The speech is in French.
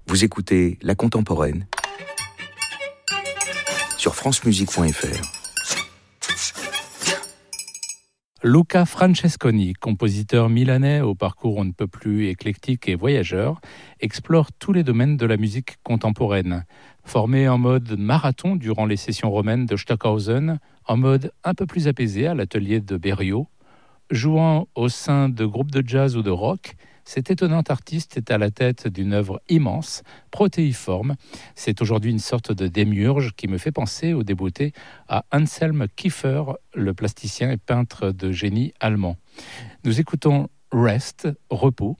Vous écoutez La Contemporaine sur francemusique.fr. Luca Francesconi, compositeur milanais au parcours on ne peut plus éclectique et voyageur, explore tous les domaines de la musique contemporaine. Formé en mode marathon durant les sessions romaines de Stockhausen, en mode un peu plus apaisé à l'atelier de Berio, jouant au sein de groupes de jazz ou de rock, cet étonnant artiste est à la tête d'une œuvre immense, protéiforme. C'est aujourd'hui une sorte de démiurge qui me fait penser au débeauté à Anselm Kiefer, le plasticien et peintre de génie allemand. Nous écoutons Rest, repos,